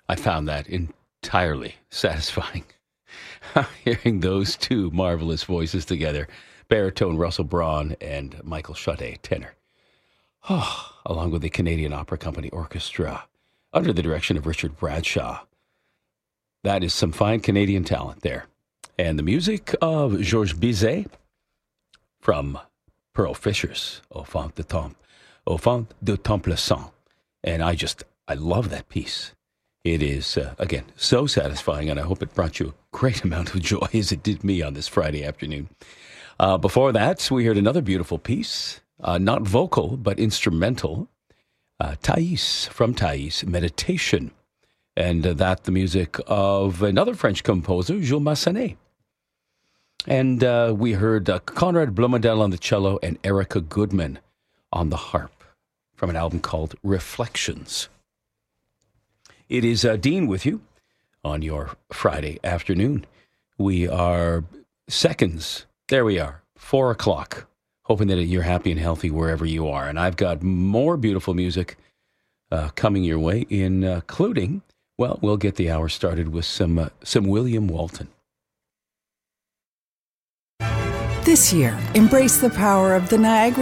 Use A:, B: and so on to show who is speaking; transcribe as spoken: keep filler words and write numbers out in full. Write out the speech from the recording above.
A: I found that entirely satisfying. Hearing those two marvelous voices together, baritone Russell Braun and Michael Schade, tenor. Oh, along with the Canadian Opera Company Orchestra, under the direction of Richard Bradshaw. That is some fine Canadian talent there. And the music of Georges Bizet from Pearl Fisher's Au Fond de Temple, Au Fond de Temple Sang. And I just, I love that piece. It is, uh, again, so satisfying, and I hope it brought you a great amount of joy as it did me on this Friday afternoon. Uh, before that, we heard another beautiful piece, uh, not vocal, but instrumental. Uh, Thais, from Thais, Meditation. And uh, that the music of another French composer, Jules Massenet. And uh, we heard uh, Conrad Blumendal on the cello and Erica Goodman on the harp from an album called Reflections. It is uh, Dean with you on your Friday afternoon. We are seconds. There we are, four o'clock. Hoping that you're happy and healthy wherever you are. And I've got more beautiful music uh, coming your way, including, well, we'll get the hour started with some uh, some William Walton.
B: This year, embrace the power of the Niagara